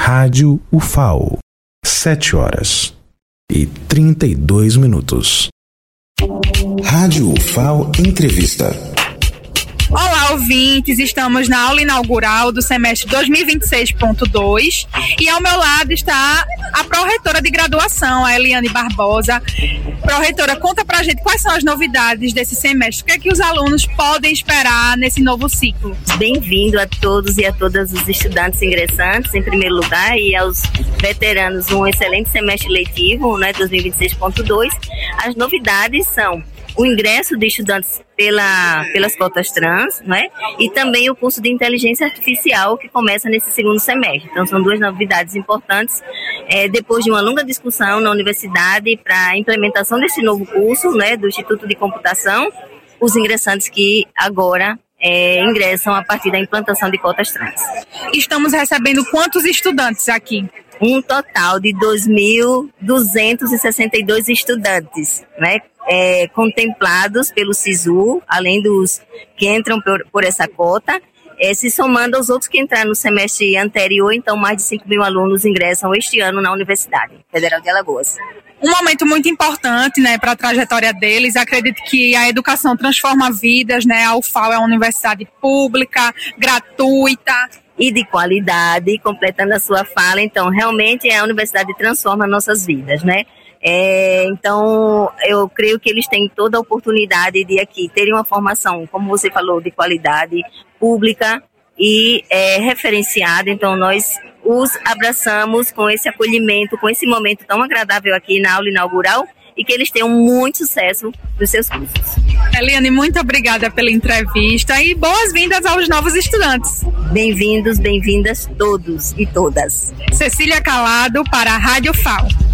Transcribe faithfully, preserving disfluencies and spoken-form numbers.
Rádio U F A O, sete horas e trinta e dois minutos. Rádio U F A O Entrevista. Olá, ouvintes, estamos na aula inaugural do semestre dois mil e vinte e seis ponto dois e ao meu lado está a pró-reitora de graduação, a Eliane Barbosa. Pró-reitora, conta pra gente quais são as novidades desse semestre, o que é que os alunos podem esperar nesse novo ciclo? Bem-vindo a todos e a todas os estudantes ingressantes, em primeiro lugar, e aos veteranos, um excelente semestre letivo, né, dois mil e vinte e seis ponto dois. As novidades são o ingresso de estudantes pela, pelas cotas trans, né? E também o curso de inteligência artificial que começa nesse segundo semestre. Então são duas novidades importantes, é, depois de uma longa discussão na universidade para a implementação desse novo curso, né, do Instituto de Computação, os ingressantes que agora é, ingressam a partir da implantação de cotas trans. Estamos recebendo quantos estudantes aqui? Um total de dois mil duzentos e sessenta e dois estudantes, né? É, contemplados pelo SISU, além dos que entram por, por essa cota, é, se somando aos outros que entraram no semestre anterior. Então mais de cinco mil alunos ingressam este ano na Universidade Federal de Alagoas. Um momento muito importante, né, para a trajetória deles. Acredito que a educação transforma vidas, né? A U F A O é uma universidade pública, gratuita e de qualidade, completando a sua fala. Então realmente a universidade transforma nossas vidas, né? É, então, eu creio que eles têm toda a oportunidade de aqui terem uma formação, como você falou, de qualidade pública e é, referenciada. Então, nós os abraçamos com esse acolhimento, com esse momento tão agradável aqui na aula inaugural, e que eles tenham muito sucesso nos seus cursos. Eliane, muito obrigada pela entrevista e boas-vindas aos novos estudantes. Bem-vindos, bem-vindas todos e todas. Cecília Calado para a Rádio U F A O.